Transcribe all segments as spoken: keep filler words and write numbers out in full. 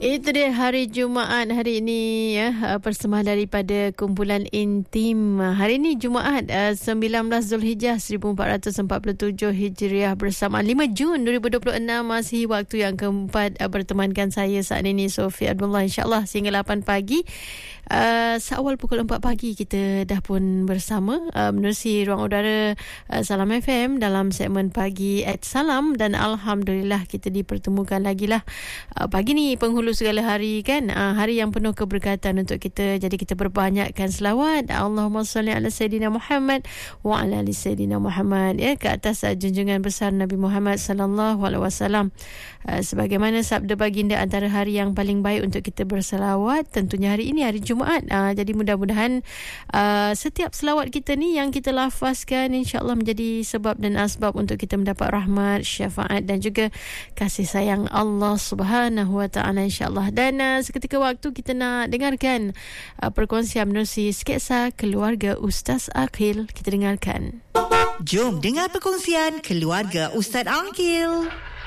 Itu dia hari Jumaat hari ini ya, persembahan daripada kumpulan Intim. Hari ini Jumaat sembilan belas Zulhijjah seribu empat ratus empat puluh tujuh Hijriah bersama lima Jun dua ribu dua puluh enam. Masih waktu yang keempat bertemankan saya saat ini Sofia Abdullah, insya-Allah sehingga lapan pagi. Uh, seawal pukul empat pagi kita dah pun bersama uh, menerusi ruang udara uh, Salam F M dalam segmen Pagi at Salam, dan Alhamdulillah kita dipertemukan lagi lah uh, pagi ni penghulu segala hari kan, uh, hari yang penuh keberkatan untuk kita. Jadi kita berbanyakkan selawat, Allahumma salli ala Sayyidina Muhammad wa ala ali Sayyidina Muhammad, ya, ke atas uh, junjungan besar Nabi Muhammad sallallahu alaihi wasallam. Uh, sebagaimana sabda baginda, antara hari yang paling baik untuk kita berselawat tentunya hari ini, hari Jumaat. Uh, jadi mudah-mudahan uh, setiap selawat kita ni yang kita lafazkan insya-Allah menjadi sebab dan asbab untuk kita mendapat rahmat, syafaat dan juga kasih sayang Allah Subhanahu wa taala insya-Allah. Dan uh, seketika waktu kita nak dengarkan uh, perkongsian menerusi sketsa keluarga Ustaz Aqil. Kita dengarkan. Jom dengar perkongsian keluarga Ustaz Aqil.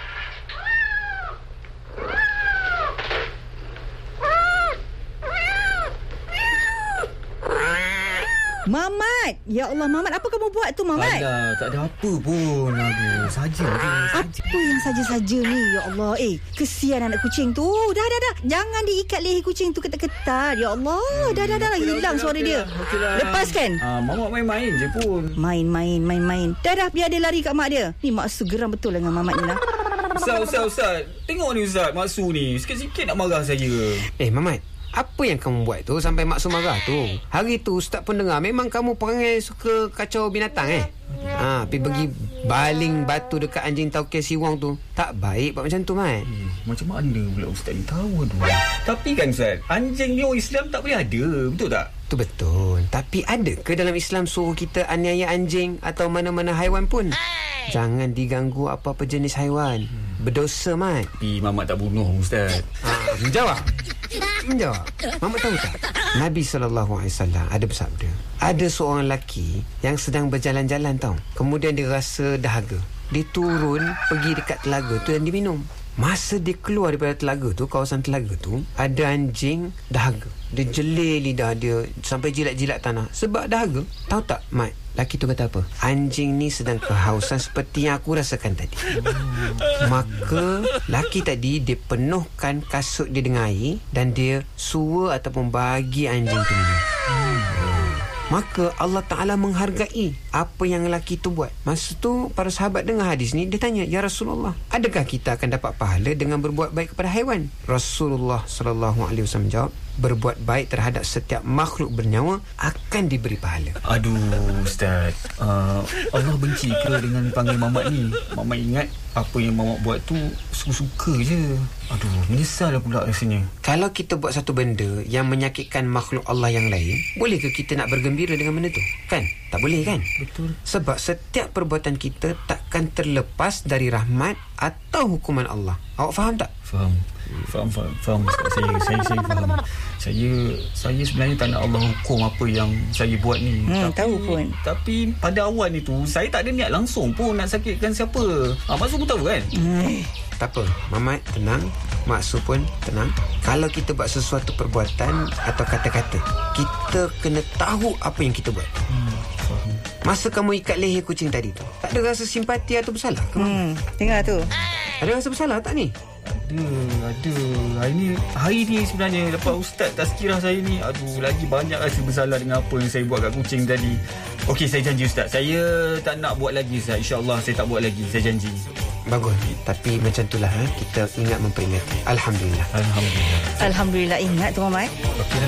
Mamat, ya Allah Mamat, apa kamu buat tu Mamat? Alah, tak ada apa pun. Aduh, saja je. Apa yang saja-saja ni, ya Allah. Eh, kesian anak kucing tu. Dah, dah, dah. Jangan diikat leher kucing tu ketat-ketat. Ya Allah, hmm, dah, dah, dah. Okay, hilang okay, suara okay, dia. Okay lah. Lepaskan. Ah, Mamat main-main je pun. Main-main, main-main. Dah, dah, biar dia lari kat mak dia. Ni mak Su geram betul dengan Mamat ni lah. Ustaz, Ustaz, Ustaz. Tengok ni Ustaz, Mak Su ni. Sikit-sikit nak marah saya. Eh, Mamat, apa yang kamu buat tu sampai mak Su marah tu? Hari tu Ustaz pun dengar memang kamu perangai suka kacau binatang eh. Ha, pergi bagi baling batu dekat anjing tauke siwang tu. Tak baik buat macam tu, Mat. Eh, macam mana pula Ustaz ni tahu tu? Tapi kan Ustaz, anjing ni orang Islam tak boleh ada, betul tak? Tu betul. Tapi ada ke dalam Islam suruh kita aniaya anjing atau mana-mana haiwan pun? Jangan diganggu apa-apa jenis haiwan. Berdosa, Mat. Tapi Mamat tak bunuh Ustaz. Ha, menjawab. Menjawab. Mamat tahu tak? Nabi sallallahu alaihi wasallam ada bersabda, ada seorang lelaki yang sedang berjalan-jalan tau. Kemudian dia rasa dahaga. Dia turun pergi dekat telaga tu dan dia minum. Masa dia keluar daripada telaga tu, kawasan telaga tu, ada anjing dahaga. Dia jelir lidah dia sampai jilat-jilat tanah sebab dahaga. Tahu tak, Mat? Laki tu kata apa? Anjing ni sedang kehausan seperti yang aku rasakan tadi. Maka laki tadi dia penuhkan kasut dia dengan air dan dia sua ataupun bagi anjing tu minum. Maka Allah Ta'ala menghargai apa yang lelaki tu buat. Masa tu para sahabat dengar hadis ni, dia tanya, ya Rasulullah, adakah kita akan dapat pahala dengan berbuat baik kepada haiwan? Rasulullah sallallahu alaihi wasallam jawab, berbuat baik terhadap setiap makhluk bernyawa akan diberi pahala. Aduh Ustaz, uh, Allah benci ke dengan panggil Mamat ni? Mamat ingat apa yang Mamat buat tu suka-suka je. Aduh, menyesal pula rasanya. Kalau kita buat satu benda yang menyakitkan makhluk Allah yang lain, boleh ke kita nak bergembira dengan benda tu? Kan? Tak boleh kan? Betul. Sebab setiap perbuatan kita takkan terlepas dari rahmat atau hukuman Allah. Awak faham tak? Faham. Faham, faham, faham Ustaz. Saya, saya, saya faham. Saya, saya sebenarnya tak nak Allah hukum apa yang saya buat ni. Hmm, tapi, tahu pun. Tapi pada awal ni tu, saya tak ada niat langsung pun nak sakitkan siapa. Ah, Mak Su pun tahu kan? Hmm. Tak apa, Mamat tenang, Mak Su pun tenang. Kalau kita buat sesuatu perbuatan atau kata-kata, kita kena tahu apa yang kita buat. Hmm, faham. Masa kamu ikat leher kucing tadi tu, tak ada rasa simpati atau bersalah ke? Hmm, dengar tu. Ada rasa bersalah tak ni? Ada, ada. Hari ni, hari ni sebenarnya lepas Ustaz tazkirah saya ni, aduh, lagi banyak rasa bersalah dengan apa yang saya buat kat kucing tadi. Okey, saya janji Ustaz, saya tak nak buat lagi Ustaz. InsyaAllah saya tak buat lagi, saya janji. Bagus. Tapi macam itulah, ha? Kita ingat memperingati. Alhamdulillah. Alhamdulillah. Alhamdulillah ingat tu Mamat. Okey.